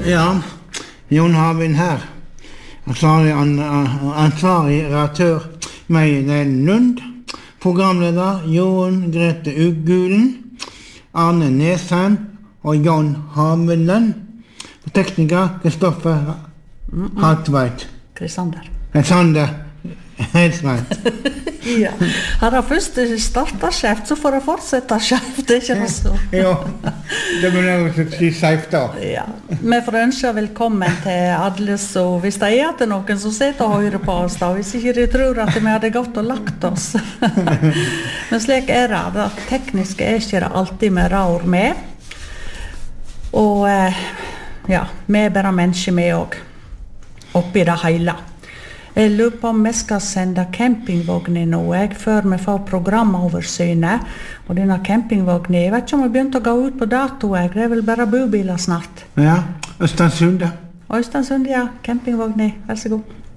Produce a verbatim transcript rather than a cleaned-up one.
Ja, Jon Havin her. Ansvarlig, an, ansvarlig redaktør Meien Lund. Programleder Jon Grete Ugulen. Arne Nesheim og Jon Haviland. Tekniker Kristoffer Hartveit. Krisander. Krisander. Helt rett. Ja. Har jeg først startet skjeft, så får jeg fortsette skjeft, det er ikke det så? Ja, det må jeg si skjeft da. Ja. Vi får ønske velkommen til alle, så hvis det er til noen som sitter og hører på oss da, hvis ikke de tror at vi hadde gått og lagt oss. Men slik er det, det tekniske er ikke det alltid vi rår med. Og ja, vi er bare mennesker med også, oppi det hele. Jeg lurer på om vi skal sende campingvognen nå, jeg, før vi får programoversynet. Og denne campingvognen, jeg vet ikke om vi begynte å gå ut på dato, jeg. Det er vel bare bobiler snart. Ja, Østensund. Østensund, ja. Campingvognen, vær så god.